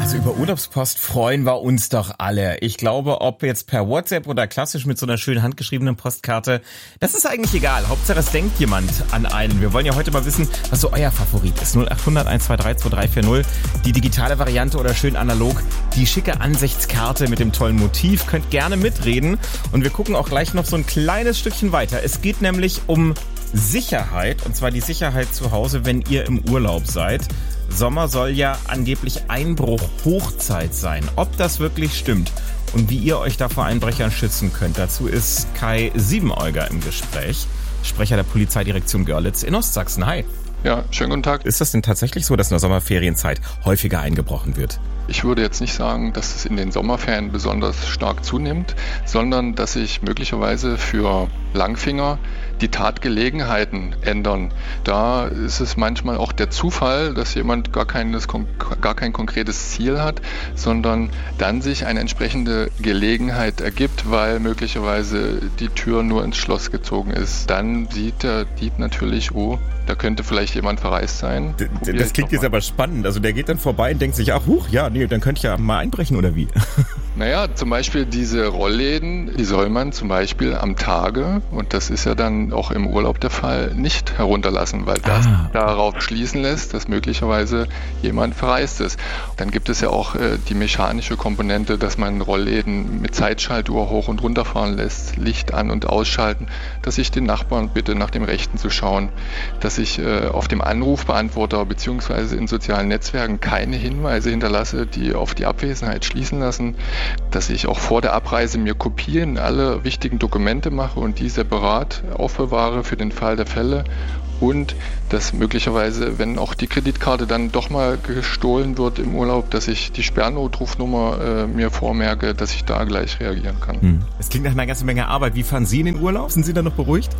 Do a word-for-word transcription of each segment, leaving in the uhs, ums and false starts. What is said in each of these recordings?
Also über Urlaubspost freuen wir uns doch alle. Ich glaube, ob jetzt per WhatsApp oder klassisch mit so einer schönen handgeschriebenen Postkarte, das ist eigentlich egal. Hauptsache es denkt jemand an einen. Wir wollen ja heute mal wissen, was so euer Favorit ist. null acht hundert eins zwei drei zwei drei vier null. Die digitale Variante oder schön analog. Die schicke Ansichtskarte mit dem tollen Motiv. Könnt gerne mitreden. Und wir gucken auch gleich noch so ein kleines Stückchen weiter. Es geht nämlich um Sicherheit. Und zwar die Sicherheit zu Hause, wenn ihr im Urlaub seid. Sommer soll ja angeblich Einbruch-Hochzeit sein. Ob das wirklich stimmt und wie ihr euch da vor Einbrechern schützen könnt, dazu ist Kai Siebenäuger im Gespräch, Sprecher der Polizeidirektion Görlitz in Ostsachsen. Hi. Ja, schönen guten Tag. Ist das denn tatsächlich so, dass in der Sommerferienzeit häufiger eingebrochen wird? Ich würde jetzt nicht sagen, dass es in den Sommerferien besonders stark zunimmt, sondern dass sich möglicherweise für Langfinger die Tatgelegenheiten ändern. Da ist es manchmal auch der Zufall, dass jemand gar, keines, gar kein konkretes Ziel hat, sondern dann sich eine entsprechende Gelegenheit ergibt, weil möglicherweise die Tür nur ins Schloss gezogen ist. Dann sieht der Dieb natürlich, oh, da könnte vielleicht jemand verreist sein. D- das klingt jetzt aber spannend. Also der geht dann vorbei und denkt sich, ach, huch, ja, nee, dann könnte ich ja mal einbrechen oder wie? Naja, zum Beispiel diese Rollläden, die soll man zum Beispiel am Tage, und das ist ja dann auch im Urlaub der Fall, nicht herunterlassen, weil das ah. darauf schließen lässt, dass möglicherweise jemand verreist ist. Dann gibt es ja auch äh, die mechanische Komponente, dass man Rollläden mit Zeitschaltuhr hoch und runter fahren lässt, Licht an- und ausschalten, dass ich den Nachbarn bitte nach dem Rechten zu schauen, dass ich äh, auf dem Anrufbeantworter bzw. in sozialen Netzwerken keine Hinweise hinterlasse, die auf die Abwesenheit schließen lassen, dass ich auch vor der Abreise mir Kopien aller wichtigen Dokumente mache und die separat aufbewahre für den Fall der Fälle und dass möglicherweise, wenn auch die Kreditkarte dann doch mal gestohlen wird im Urlaub, dass ich die Sperrnotrufnummer äh, mir vormerke, dass ich da gleich reagieren kann. Hm. Das klingt nach einer ganzen Menge Arbeit. Wie fahren Sie in den Urlaub? Sind Sie da noch beruhigt?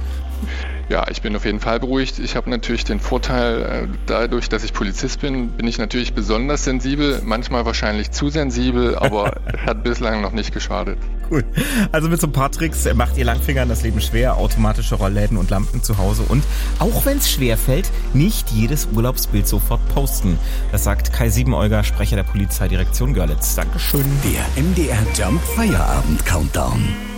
Ja, ich bin auf jeden Fall beruhigt. Ich habe natürlich den Vorteil, dadurch, dass ich Polizist bin, bin ich natürlich besonders sensibel, manchmal wahrscheinlich zu sensibel, aber es hat bislang noch nicht geschadet. Cool. Also mit so ein paar Tricks macht ihr Langfingern das Leben schwer, automatische Rollläden und Lampen zu Hause und auch wenn es schwer fällt, nicht jedes Urlaubsbild sofort posten. Das sagt Kai Siebenäuger, Sprecher der Polizeidirektion Görlitz. Dankeschön. Der M D R Jump Feierabend Countdown.